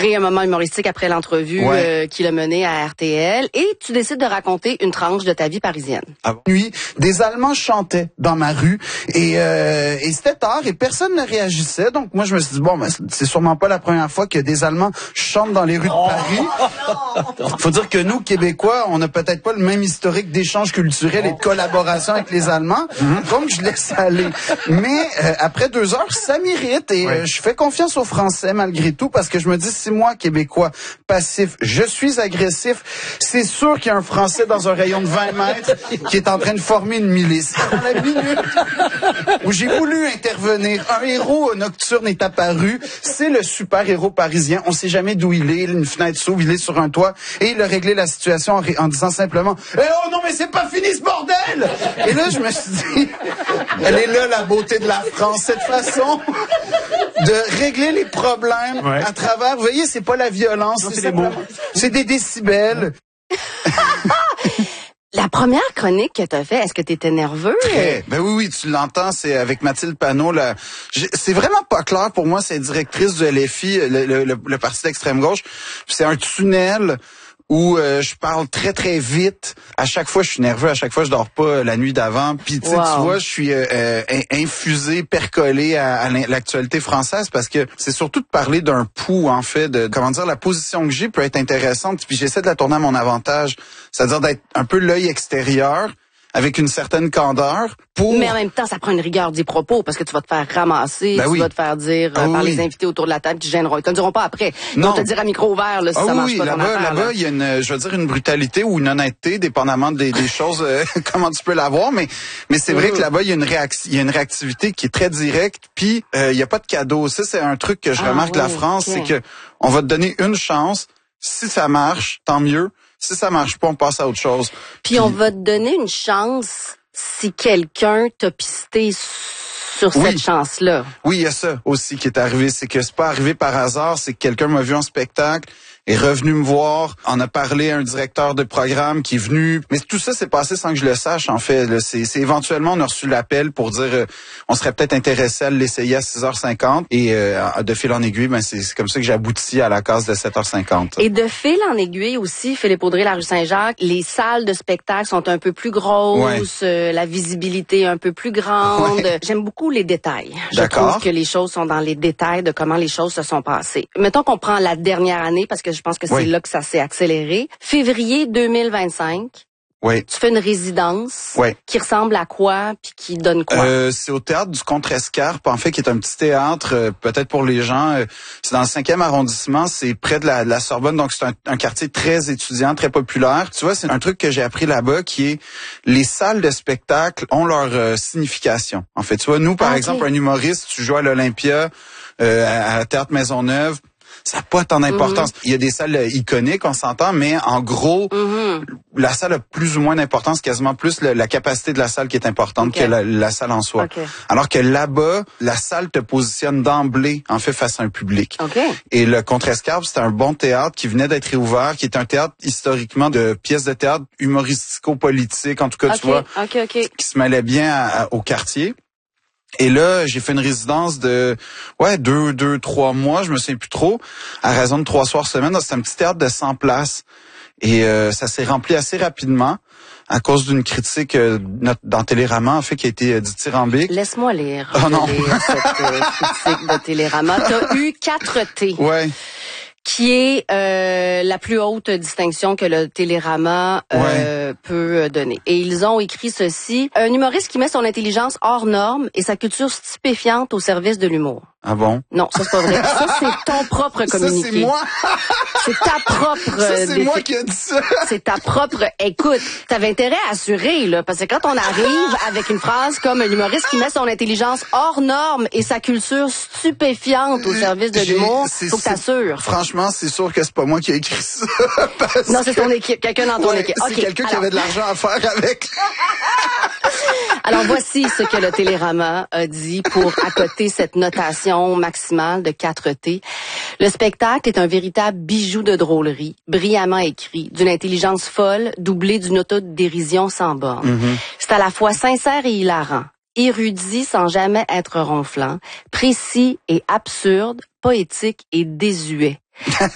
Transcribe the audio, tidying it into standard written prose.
crées un moment humoristique après l'entrevue qu'il a menée à RTL et tu décides de raconter une tranche de ta vie parisienne. Nuit, des Allemands chantaient dans ma rue et c'était tard et personne ne réagissait. Donc moi je me suis dit bon, ben, c'est sûrement pas la première fois que des Allemands chantent dans les rues de Paris. Faut dire que nous Québécois, on n'a peut-être pas le même historique d'échange culturel et de collaboration avec les Allemands. Donc je laisse aller. Mais après 2 heures, ça m'irrite et je fais confiance aux Français malgré tout parce que je me dis si moi Québécois passif, je suis agressif, c'est sûr qu'il y a un Français dans un rayon de 20 mètres qui est en train de former une milice. Dans la minute où j'ai voulu intervenir, un héros nocturne est apparu, c'est le super-héros parisien, on sait jamais d'où il est, une fenêtre s'ouvre, il est sur un toit, et il a réglé la situation en disant simplement « Eh oh non mais c'est pas fini ce bordel !» Et là je me suis dit, elle est là la beauté de la France, cette façon de régler les problèmes à travers, vous voyez, c'est pas la violence, c'est des décibels. La première chronique que t'as fait, est-ce que t'étais nerveux? Ben oui, tu l'entends, c'est avec Mathilde Panot. C'est vraiment pas clair pour moi, c'est directrice du LFI, le parti d'extrême gauche. C'est un tunnel où je parle très très vite. À chaque fois, je suis nerveux. À chaque fois, je dors pas la nuit d'avant. Puis tu vois, je suis infusé, percolé à l'actualité française parce que c'est surtout de parler d'un pouls en fait, de comment dire, la position que j'ai peut être intéressante. Puis j'essaie de la tourner à mon avantage, c'est-à-dire d'être un peu l'œil extérieur avec une certaine candeur. Mais en même temps, ça prend une rigueur des propos parce que tu vas te faire ramasser, tu vas te faire dire par les invités autour de la table qui gêneront. Ils te le diront pas après. Ils vont te dire à micro ouvert là, si ça marche pas ton affaire. Là-bas, il y a une brutalité ou une honnêteté, dépendamment des choses, comment tu peux l'avoir. Mais c'est vrai que là-bas, il y a une réactivité qui est très directe. Puis il y a pas de cadeau. Ça, c'est un truc que je remarque de la France, c'est que on va te donner une chance. Si ça marche, tant mieux. Si ça marche pas, on passe à autre chose. Puis on va te donner une chance si quelqu'un t'a pisté sur cette chance-là. Oui, il y a ça aussi qui est arrivé. C'est que c'est pas arrivé par hasard, c'est que quelqu'un m'a vu en spectacle, est revenu me voir, en a parlé à un directeur de programme qui est venu. Mais tout ça s'est passé sans que je le sache, en fait. Là, c'est éventuellement, on a reçu l'appel pour dire on serait peut-être intéressé à l'essayer à 6h50. Et de fil en aiguille, ben c'est comme ça que j'ai abouti à la case de 7h50. Et de fil en aiguille aussi, Philippe Audrey, la rue Saint-Jacques, les salles de spectacle sont un peu plus grosses, la visibilité est un peu plus grande. J'aime beaucoup les détails. Je trouve que les choses sont dans les détails de comment les choses se sont passées. Mettons qu'on prend la dernière année, parce que je pense que c'est là que ça s'est accéléré. Février 2025. Tu fais une résidence qui ressemble à quoi puis qui donne quoi? C'est au théâtre du Contrescarpe, en fait, qui est un petit théâtre, peut-être pour les gens. C'est dans le 5e arrondissement, c'est près de la Sorbonne, donc c'est un quartier très étudiant, très populaire. Tu vois, c'est un truc que j'ai appris là-bas qui est les salles de spectacle ont leur signification. En fait, tu vois, nous, par exemple, un humoriste, tu joues à l'Olympia, à Théâtre Maisonneuve, ça n'a pas tant d'importance. Il y a des salles iconiques, on s'entend, mais en gros, la salle a plus ou moins d'importance, quasiment plus la capacité de la salle qui est importante que la salle en soi. Alors que là-bas, la salle te positionne d'emblée, en fait, face à un public. Et le Contrescarpe, c'était un bon théâtre qui venait d'être réouvert, qui est un théâtre historiquement de pièces de théâtre humoristico-politiques, en tout cas, tu vois, qui se mêlait bien au quartier. Et là, j'ai fait une résidence de 2-3 mois, je me souviens plus trop, à raison de 3 soirs semaine. C'était un petit théâtre de 100 places. Et ça s'est rempli assez rapidement à cause d'une critique dans Télérama, en fait, qui a été dithyrambique. Laisse-moi lire. Cette critique de Télérama. T'as eu 4 T. Qui est la plus haute distinction que le Télérama peut donner. Et ils ont écrit ceci: un humoriste qui met son intelligence hors norme et sa culture stupéfiante au service de l'humour. Ah bon? Non, ça c'est pas vrai. Ça c'est ton propre communiqué. Ça c'est moi. C'est ta propre. Ça c'est moi qui ai dit ça. C'est ta propre. Écoute, t'avais intérêt à assurer là, parce que quand on arrive avec une phrase comme un humoriste qui met son intelligence hors norme et sa culture stupéfiante au service de l'humour, faut que t'assures. Franchement, c'est sûr que c'est pas moi qui ai écrit ça. Non, c'est ton équipe, quelqu'un dans ton équipe. C'est quelqu'un qui avait de l'argent à faire avec. Alors voici ce que le Télérama a dit pour accoter cette notation maximale de 4 T. Le spectacle est un véritable bijou de drôlerie, brillamment écrit, d'une intelligence folle, doublée d'une autodérision sans borne. C'est à la fois sincère et hilarant, érudit sans jamais être ronflant, précis et absurde, poétique et désuet.